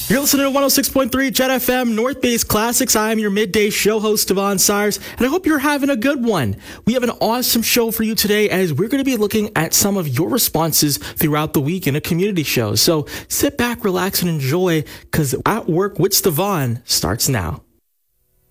You're listening to 106.3 Jet FM North Base Classics. I am your midday show host, Devon Sires, and I hope you're having a good one. We have an awesome show for you today as we're going to be looking at some of your responses throughout the week in a community show. So sit back, relax, and enjoy, because At Work with Devon starts now.